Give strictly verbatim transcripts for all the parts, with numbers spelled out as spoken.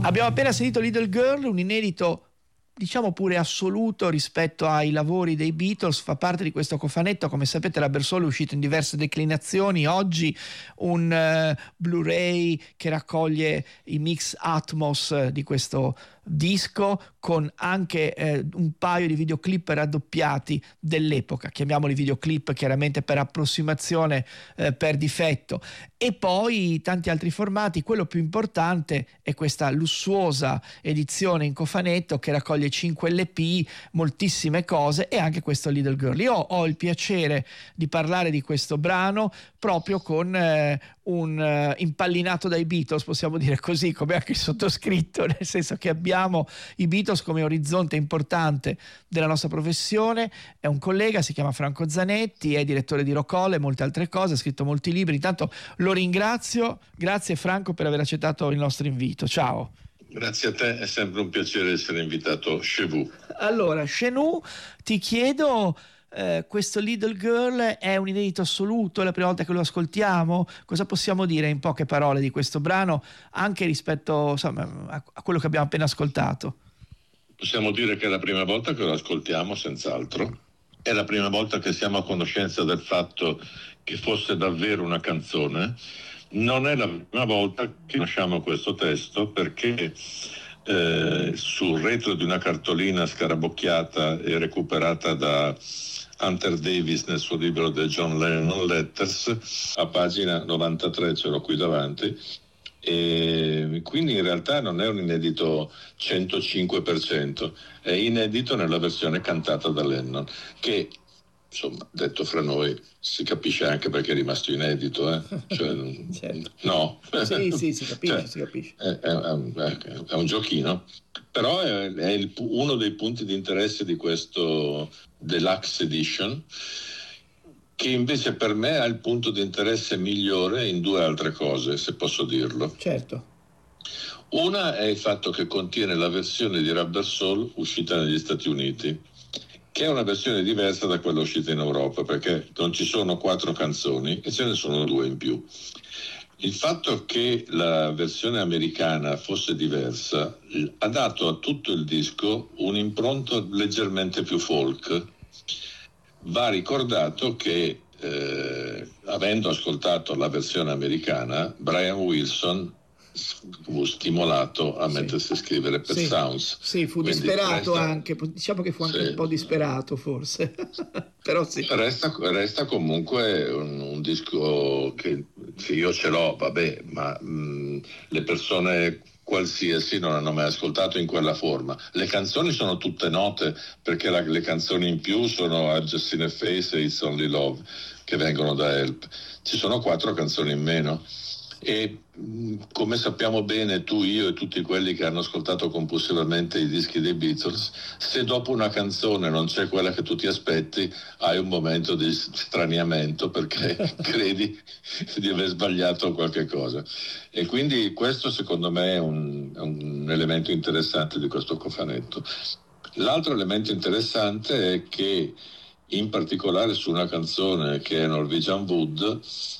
Abbiamo appena sentito Little Girl, un inedito diciamo pure assoluto rispetto ai lavori dei Beatles, fa parte di questo cofanetto. Come sapete, la Bersolo è uscito in diverse declinazioni, oggi un uh, Blu-ray che raccoglie i mix Atmos di questo disco, con anche eh, un paio di videoclip raddoppiati dell'epoca, chiamiamoli videoclip chiaramente per approssimazione, eh, per difetto, e poi tanti altri formati. Quello più importante è questa lussuosa edizione in cofanetto che raccoglie cinque L P, moltissime cose, e anche questo Little Girl. Io ho il piacere di parlare di questo brano proprio con eh, un uh, impallinato dai Beatles, possiamo dire così, come anche il sottoscritto, nel senso che abbiamo i Beatles come orizzonte importante della nostra professione. È un collega, si chiama Franco Zanetti, è direttore di Rocola e molte altre cose, ha scritto molti libri. Intanto lo ringrazio. Grazie Franco per aver accettato il nostro invito. Ciao. Grazie a te, è sempre un piacere essere invitato chez vous. Allora, chez nous, ti chiedo, eh, questo Little Girl è un inedito assoluto, è la prima volta che lo ascoltiamo. Cosa possiamo dire in poche parole di questo brano, anche rispetto, insomma, a, a quello che abbiamo appena ascoltato? Possiamo dire che è la prima volta che lo ascoltiamo, senz'altro. È la prima volta che siamo a conoscenza del fatto che fosse davvero una canzone. Non è la prima volta che conosciamo questo testo, perché eh, sul retro di una cartolina scarabocchiata e recuperata da Hunter Davis nel suo libro The John Lennon Letters, a pagina novantatré, ce l'ho qui davanti, e quindi in realtà non è un inedito centocinque per cento, è inedito nella versione cantata da Lennon, che insomma, detto fra noi, si capisce anche perché è rimasto inedito, eh? Cioè, certo. No? Sì, sì, si capisce, cioè, si capisce. È, è, è, è un giochino, però è, è il, uno dei punti di interesse di questo Deluxe Edition, che invece per me ha il punto di interesse migliore in due altre cose, se posso dirlo. Certo. Una è il fatto che contiene la versione di Rubber Soul uscita negli Stati Uniti, che è una versione diversa da quella uscita in Europa, perché non ci sono quattro canzoni e ce ne sono due in più. Il fatto che la versione americana fosse diversa ha dato a tutto il disco un'impronta leggermente più folk. Va ricordato che eh, avendo ascoltato la versione americana, Brian Wilson fu stimolato a mettersi sì. a scrivere per sì. Sounds. Sì, fu Quindi disperato resta... anche, diciamo che fu anche sì. un po' disperato forse, però sì. Resta, resta comunque un, un disco che, che io ce l'ho, vabbè, ma mh, le persone qualsiasi non hanno mai ascoltato in quella forma. Le canzoni sono tutte note, perché la, le canzoni in più sono I've Just Seen a Face e It's Only Love, che vengono da Help. Ci sono quattro canzoni in meno. E come sappiamo bene tu, io e tutti quelli che hanno ascoltato compulsivamente i dischi dei Beatles, se dopo una canzone non c'è quella che tu ti aspetti, hai un momento di straniamento, perché credi di aver sbagliato qualche cosa. E quindi questo secondo me è un, è un elemento interessante di questo cofanetto. L'altro elemento interessante è che in particolare su una canzone che è Norwegian Wood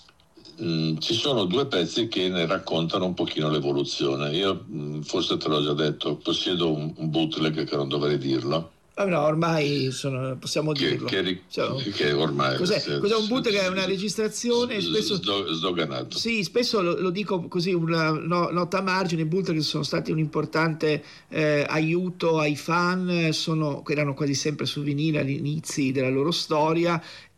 Mm, ci sono due pezzi che ne raccontano un pochino l'evoluzione. Io mm, forse te l'ho già detto, possiedo un, un bootleg che non dovrei dirlo. Ah, no, ormai sono, possiamo che, dirlo. Che, cioè, che ormai cos'è, se, cos'è un bootleg? se, È una registrazione spesso sdoganato. Sì, spesso lo, lo dico così, una no, nota a margine. I bootleg sono stati un importante eh, aiuto ai fan, sono, erano quasi sempre su vinile agli inizi della loro storia,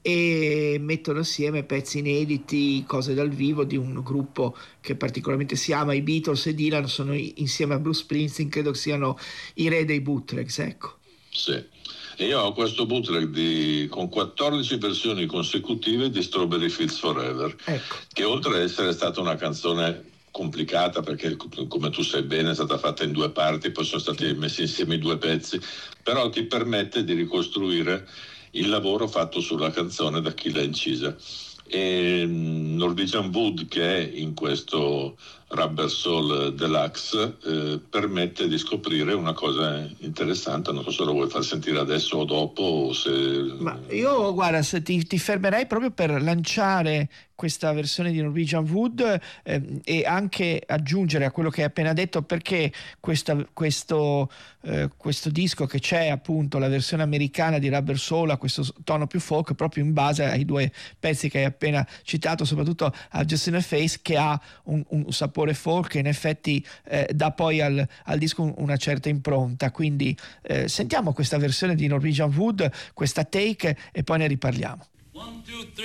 e mettono assieme pezzi inediti, cose dal vivo di un gruppo che particolarmente si ama. I Beatles e Dylan sono insieme a Bruce Springsteen, credo che siano i re dei bootlegs, ecco. Sì, e io ho questo bootleg di, con quattordici versioni consecutive di Strawberry Fields Forever, ecco. Che oltre ad essere stata una canzone complicata, perché come tu sai bene è stata fatta in due parti, poi sono stati messi insieme i due pezzi, però ti permette di ricostruire il lavoro fatto sulla canzone da chi l'ha incisa. E Norwegian Wood, che è in questo Rubber Soul Deluxe eh, permette di scoprire una cosa interessante. Non so se lo vuoi far sentire adesso o dopo o se... Ma io guarda, se ti, ti fermerei proprio per lanciare questa versione di Norwegian Wood eh, e anche aggiungere a quello che hai appena detto, perché questa, questo, eh, questo disco che c'è, appunto la versione americana di Rubber Soul, ha questo tono più folk proprio in base ai due pezzi che hai appena citato, soprattutto a Just in a Face, che ha un, un sapore folk che in effetti eh, dà poi al, al disco una certa impronta. Quindi eh, sentiamo questa versione di Norwegian Wood, questa take, e poi ne riparliamo. One, two, three.